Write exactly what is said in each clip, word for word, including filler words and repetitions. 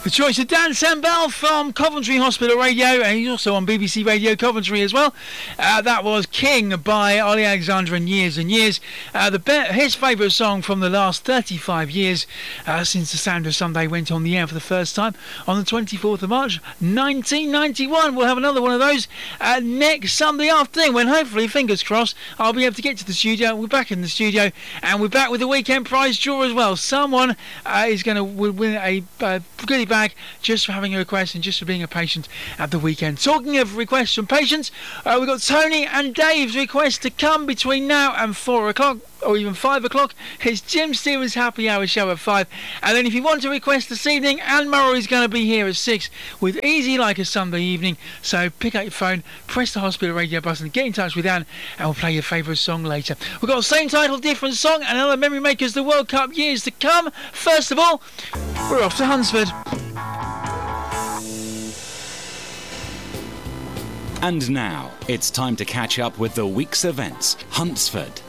The choice of Dan Sambell from Coventry Hospital Radio, and he's also on B B C Radio Coventry as well. Uh, that was King by Ollie Alexander and Years and Years. Uh, the be- his favourite song from the last thirty-five years uh, since the Sound of Sunday went on the air for the first time on the twenty-fourth of March nineteen ninety-one. We'll have another one of those uh, next Sunday afternoon when hopefully, fingers crossed, I'll be able to get to the studio. We're back in the studio and we're back with the weekend prize draw as well. Someone uh, is going to win a uh, goodie bag just for having a request and just for being a patient at the weekend. Talking of requests from patients, uh, we've got Tony and Dave's request to come between now and four o'clock or even five o'clock. It's Jim Stevens' Happy Hour show at five. And then if you want to request this evening, Anne Murray's going to be here at six with Easy Like a Sunday Evening. So pick up your phone, press the hospital radio button, get in touch with Anne, and we'll play your favourite song later. We've got the same title, different song, and another Memory Makers the World Cup years to come. First of all, we're off to Hunsford. And now, it's time to catch up with the week's events. Hunsford.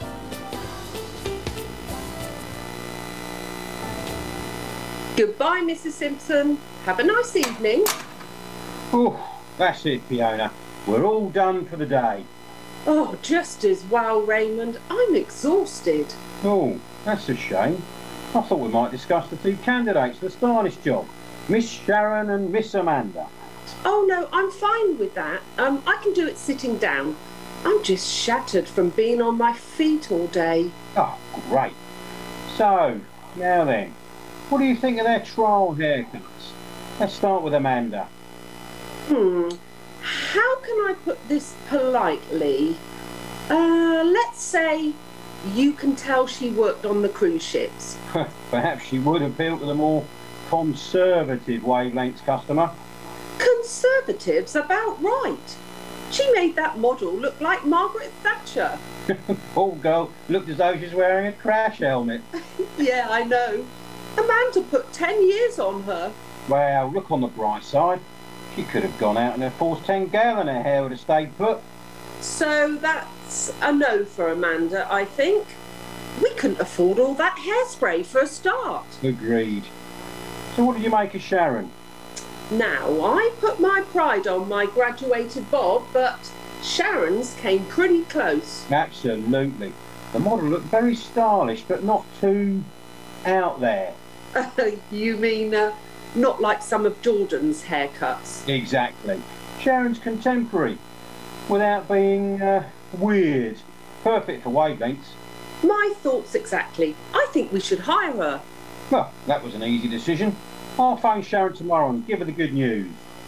Goodbye, Missus Simpson. Have a nice evening. Oh, that's it, Fiona. We're all done for the day. Oh, just as well, Raymond. I'm exhausted. Oh, that's a shame. I thought we might discuss the two candidates for the stylish job, Miss Sharon and Miss Amanda. Oh, no, I'm fine with that. Um, I can do it sitting down. I'm just shattered from being on my feet all day. Oh, great. So, now then, what do you think of their trial haircuts? Let's start with Amanda. Hmm. How can I put this politely? Uh, let's say you can tell she worked on the cruise ships. Perhaps she would appeal to the more conservative wavelengths customer. Conservatives about right. She made that model look like Margaret Thatcher. Poor girl looked as though she was wearing a crash helmet. Yeah, I know. Amanda put ten years on her. Well, look on the bright side. She could have gone out in her force ten gal and her hair would have stayed put. So that's a no for Amanda, I think. We couldn't afford all that hairspray for a start. Agreed. So what did you make of Sharon? Now, I put my pride on my graduated bob, but Sharon's came pretty close. Absolutely. The model looked very stylish, but not too out there. You mean uh, not like some of Jordan's haircuts? Exactly. Sharon's contemporary, without being uh, weird. Perfect for wavelengths. My thoughts exactly. I think we should hire her. Well, that was an easy decision. I'll phone Sharon tomorrow and give her the good news.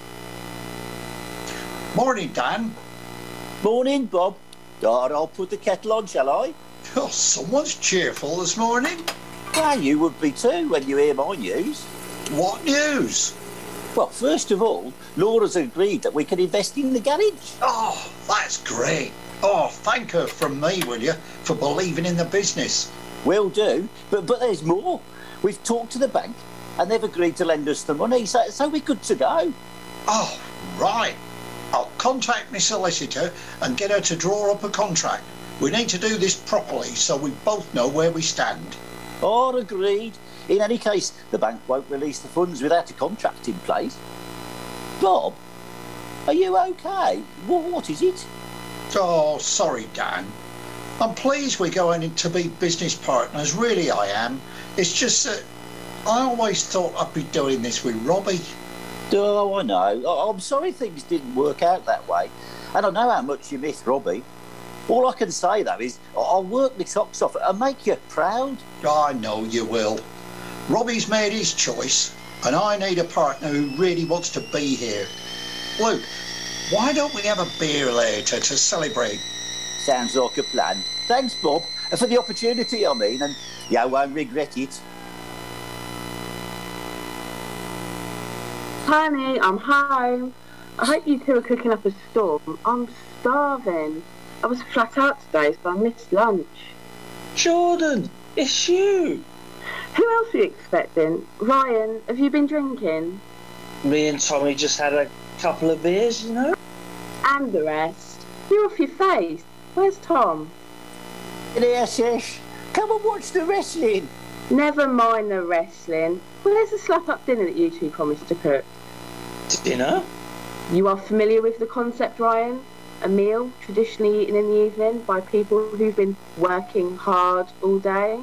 Morning, Dan. Morning, Bob. God, I'll put the kettle on, shall I? Oh, someone's cheerful this morning. Well, you would be too when you hear my news. What news? Well, first of all, Laura's agreed that we can invest in the garage. Oh, that's great. Oh, thank her from me, will you, for believing in the business. Will do, but but there's more. We've talked to the bank and they've agreed to lend us the money, so, so we're good to go. Oh, right. I'll contact my solicitor and get her to draw up a contract. We need to do this properly so we both know where we stand. Oh, agreed. In any case, the bank won't release the funds without a contract in place. Bob, are you okay? What, what is it? Oh, sorry, Dan. I'm pleased we're going to be business partners, really I am. It's just that I always thought I'd be doing this with Robbie. Oh, I know. I'm sorry things didn't work out that way. And I know how much you miss Robbie. All I can say, though, is I'll work my socks off and make you proud. I know you will. Robbie's made his choice, and I need a partner who really wants to be here. Luke, why don't we have a beer later to celebrate? Sounds like a plan. Thanks, Bob, for the opportunity, I mean, and you won't regret it. Honey, I'm home. I hope you two are cooking up a storm. I'm starving. I was flat out today, so I missed lunch. Jordan, it's you. Who else are you expecting? Ryan, have you been drinking? Me and Tommy just had a couple of beers, you know. And the rest. You're off your face. Where's Tom? Here, Shish. Come and watch the wrestling. Never mind the wrestling. Well, there's a slap-up dinner that you two promised to cook. Dinner? You are familiar with the concept, Ryan? A meal traditionally eaten in the evening by people who've been working hard all day?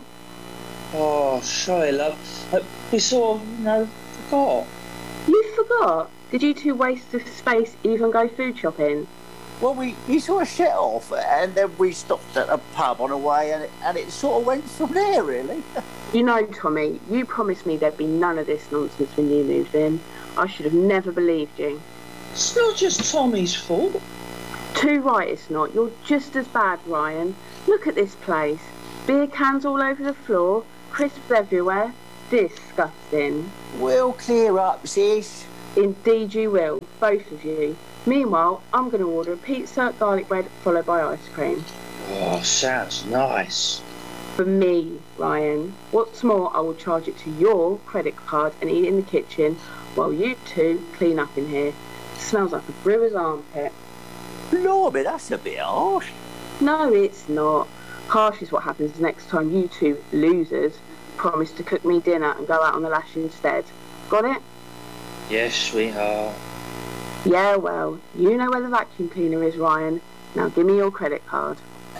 Oh, sorry, love. Uh, we sort of, you know, forgot. You forgot? Did you two waste of space even go food shopping? Well, we you sort of set off, and then we stopped at a pub on the way, and it, and it sort of went from there, really. You know, Tommy, you promised me there'd be none of this nonsense when you moved in. I should have never believed you. It's not just Tommy's fault. Too right it's not. You're just as bad, Ryan. Look at this place. Beer cans all over the floor, crisps everywhere. Disgusting. We'll clear up, sis. Indeed you will, both of you. Meanwhile, I'm going to order a pizza, garlic bread, followed by ice cream. Oh, sounds nice. For me, Ryan. What's more, I will charge it to your credit card and eat in the kitchen while you two clean up in here. It smells like a brewer's armpit. Blimey, that's a bit harsh. No, it's not. Harsh is what happens next time you two losers promise to cook me dinner and go out on the lash instead. Got it? Yes, sweetheart. Yeah, well, you know where the vacuum cleaner is, Ryan. Now give me your credit card.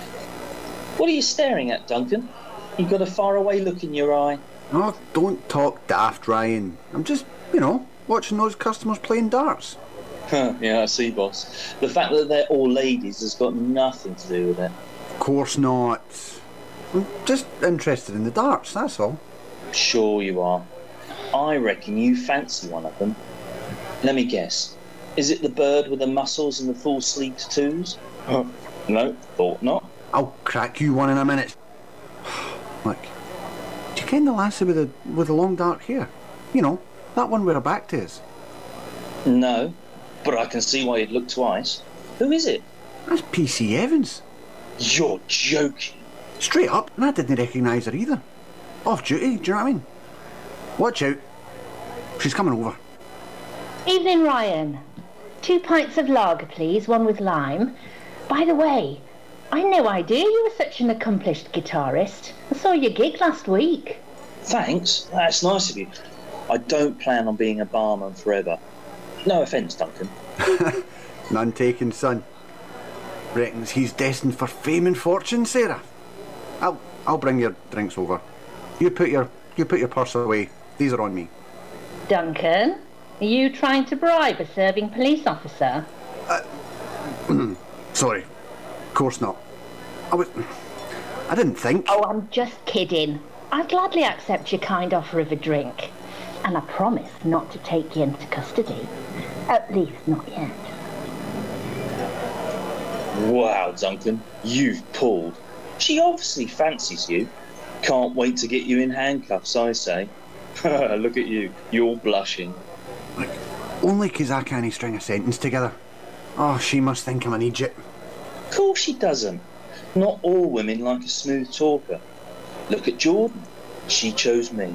What are you staring at, Duncan? You've got a faraway look in your eye. Oh, don't talk daft, Ryan. I'm just, you know, watching those customers playing darts. Yeah, I see, boss. The fact that they're all ladies has got nothing to do with it. Of course not. I'm just interested in the darts, that's all. Sure you are. I reckon you fancy one of them. Let me guess. Is it the bird with the muscles and the full-sleeved tattoos? No, thought not. I'll crack you one in a minute. Look, do you ken the lassie with the with the long dark hair? You know, that one with her back to us. No, but I can see why you'd look twice. Who is it? That's P C Evans. You're joking. Straight up, and I didn't recognise her either. Off duty, do you know what I mean? Watch out. She's coming over. Evening, Ryan. Two pints of lager, please, one with lime. By the way, I had no idea you were such an accomplished guitarist. I saw your gig last week. Thanks, that's nice of you. I don't plan on being a barman forever. No offence, Duncan. None taken, son. Reckons he's destined for fame and fortune, Sarah. I'll I'll bring your drinks over. You put your you put your purse away. These are on me. Duncan, are you trying to bribe a serving police officer? Uh, sorry. Of course not. I was... I didn't think... Oh, I'm just kidding. I'd gladly accept your kind offer of a drink. And I promise not to take you into custody. At least not yet. Wow, Duncan, you've pulled. She obviously fancies you. Can't wait to get you in handcuffs, I say. Look at you, you're blushing. Like, only 'cause I can't string a sentence together. Oh, she must think I'm an idiot. Of course she doesn't. Not all women like a smooth talker. Look at Jordan. She chose me.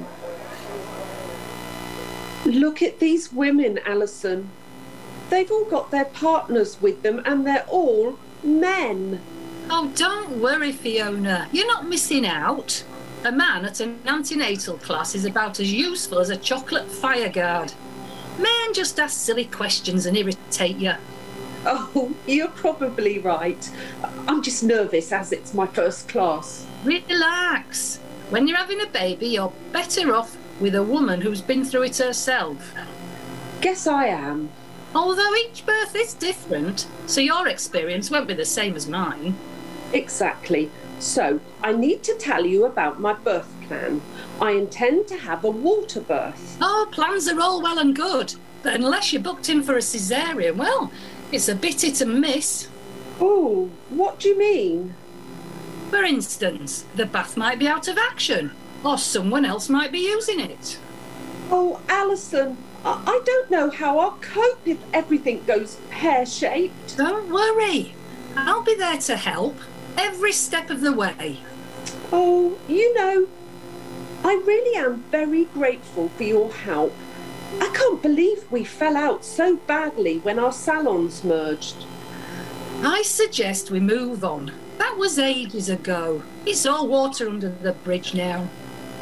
Look at these women, Alison. They've all got their partners with them and they're all men. Oh, don't worry, Fiona. You're not missing out. A man at an antenatal class is about as useful as a chocolate fireguard. Men just ask silly questions and irritate you. Oh, you're probably right. I'm just nervous as it's my first class. Relax. When you're having a baby, you're better off with a woman who's been through it herself. Guess I am. Although each birth is different, so your experience won't be the same as mine. Exactly. So, I need to tell you about my birth plan. I intend to have a water birth. Oh, plans are all well and good, but unless you're booked in for a caesarean, well, it's a bit hit and miss. Oh, what do you mean? For instance, the bath might be out of action, or someone else might be using it. Oh, Alison, I, I don't know how I'll cope if everything goes pear-shaped. Don't worry. I'll be there to help, every step of the way. Oh, you know, I really am very grateful for your help. I can't believe we fell out so badly when our salons merged. I suggest we move on. That was ages ago. It's all water under the bridge now.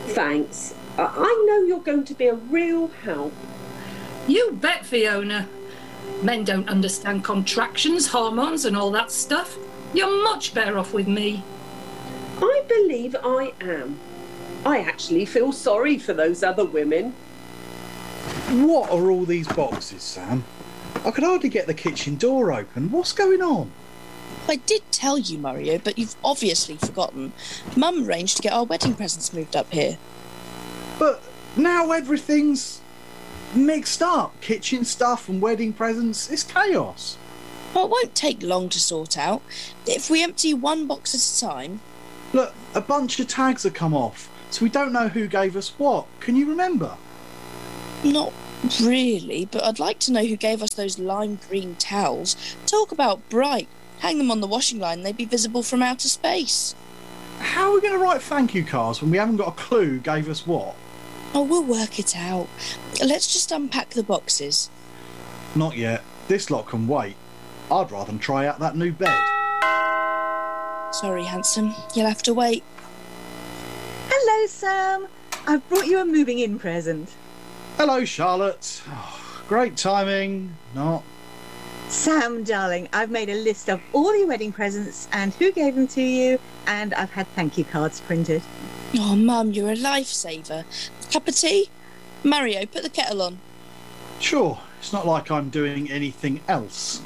Thanks. I, I know you're going to be a real help. You bet, Fiona. Men don't understand contractions, hormones and all that stuff. You're much better off with me. I believe I am. I actually feel sorry for those other women. What are all these boxes, Sam? I could hardly get the kitchen door open. What's going on? I did tell you, Mario, but you've obviously forgotten. Mum arranged to get our wedding presents moved up here. But now everything's mixed up. Kitchen stuff and wedding presents. It's chaos. Well, it won't take long to sort out. If we empty one box at a time... Look, a bunch of tags have come off, so we don't know who gave us what. Can you remember? Not really, but I'd like to know who gave us those lime green towels. Talk about bright. Hang them on the washing line, they'd be visible from outer space. How are we going to write thank you cards when we haven't got a clue who gave us what? Oh, we'll work it out. Let's just unpack the boxes. Not yet. This lot can wait. I'd rather than try out that new bed. Sorry, handsome. You'll have to wait. Hello, Sam. I've brought you a moving-in present. Hello, Charlotte. Oh, great timing. Not. Sam, darling, I've made a list of all your wedding presents and who gave them to you, and I've had thank you cards printed. Oh, Mum, you're a lifesaver. Cup of tea? Mario, put the kettle on. Sure. It's not like I'm doing anything else.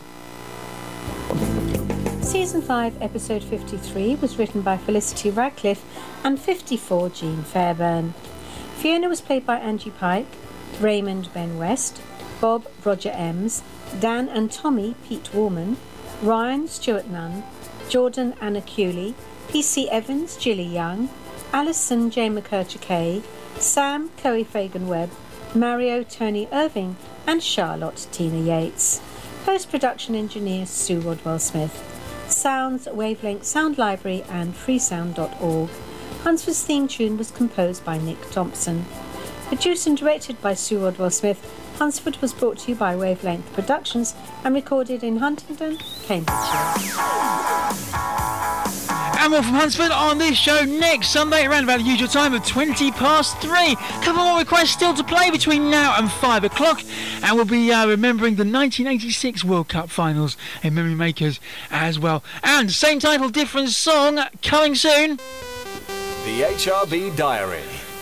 Season five, Episode fifty-three was written by Felicity Radcliffe and fifty-four Jean Fairbairn. Fiona was played by Angie Pike, Raymond Ben West, Bob Roger Ems, Dan and Tommy Pete Warman, Ryan Stuart Nunn, Jordan Anna Cooley, P C Evans Gilly Young, Alison Jane McCurcher Kay, Sam Chloe Fagan Webb, Mario Tony Irving and Charlotte Tina Yates. Post-production engineer Sue Rodwell Smith. Sounds, Wavelength Sound Library and freesound dot org. Hunsford's theme tune was composed by Nick Thompson. Produced and directed by Sue Rodwell Smith, Hunsford was brought to you by Wavelength Productions and recorded in Huntingdon, Cambridgeshire. And more from Hunsford on this show next Sunday around about the usual time of twenty past three. Couple more requests still to play between now and five o'clock, and we'll be uh, remembering the nineteen eighty-six World Cup finals in Memory Makers as well. And same title, different song coming soon. The H R B Diary.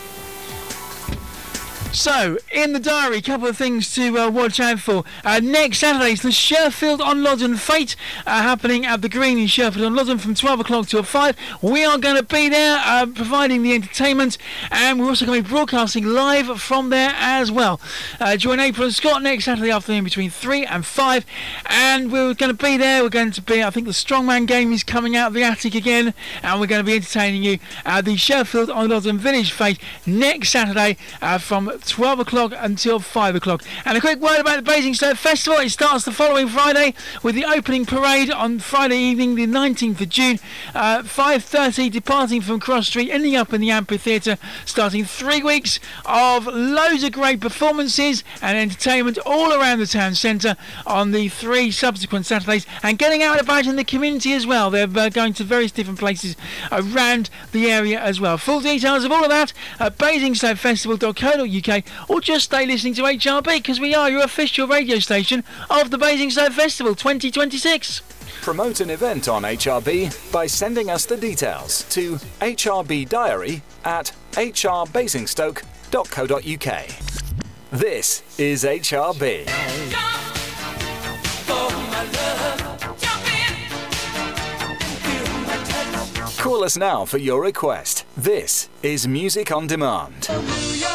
So, in the diary, a couple of things to uh, watch out for. Uh, next Saturday is the Sherfield on Loddon Fete uh, happening at the Green in Sherfield on Loddon from twelve o'clock till five. We are going to be there uh, providing the entertainment, and we're also going to be broadcasting live from there as well. Uh, join April and Scott next Saturday afternoon between three and five, and we're going to be there. We're going to be, I think the Strongman game is coming out of the attic again, and we're going to be entertaining you at the Sherfield on Loddon Village Fete next Saturday uh, from twelve o'clock until five o'clock. And a quick word about the Basingstoke Festival. It starts the following Friday with the opening parade on Friday evening, the nineteenth of June, uh, five thirty, departing from Cross Street, ending up in the amphitheatre, starting three weeks of loads of great performances and entertainment all around the town centre on the three subsequent Saturdays, and getting out and about in the community as well. They're uh, going to various different places around the area as well. Full details of all of that at basingstoke festival dot co dot uk, or just stay listening to H R B, because we are your official radio station of the Basingstoke Festival twenty twenty-six. Promote an event on H R B by sending us the details to H R B Diary at h r basingstoke dot co dot uk. This is H R B. Call us now for your request. This is Music on Demand.